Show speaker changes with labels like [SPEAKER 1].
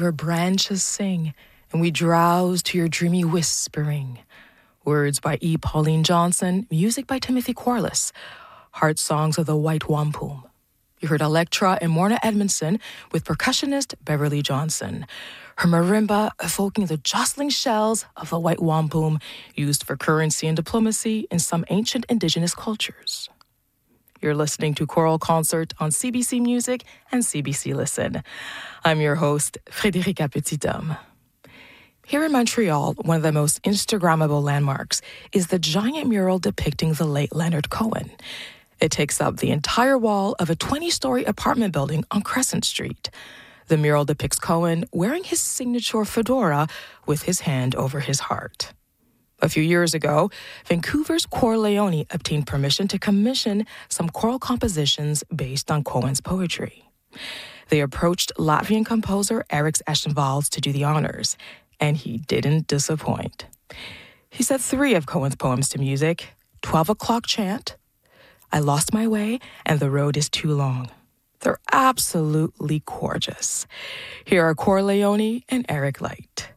[SPEAKER 1] your branches sing, and we drowse to your dreamy whispering. Words by E. Pauline Johnson, music by Timothy Corliss. Heart songs of the White Wampum. You heard Electra and Morna Edmondson with percussionist Beverly Johnson. Her marimba evoking the jostling shells of the White Wampum used for currency and diplomacy in some ancient indigenous cultures. You're listening to Choral Concert on CBC Music and CBC Listen. I'm your host, Frédérica Petithomme. Here in Montreal, one of the most Instagrammable landmarks is the giant mural depicting the late Leonard Cohen. It takes up the entire wall of a 20-story apartment building on Crescent Street. The mural depicts Cohen wearing his signature fedora with his hand over his heart. A few years ago, Vancouver's Corleone obtained permission to commission some choral compositions based on Cohen's poetry. They approached Latvian composer Eriks Eschenvalds to do the honors, and he didn't disappoint. He set 3 of Cohen's poems to music: 12 O'Clock Chant, I Lost My Way, and The Road Is Too Long. They're absolutely gorgeous. Here are Corleone and Eric Light.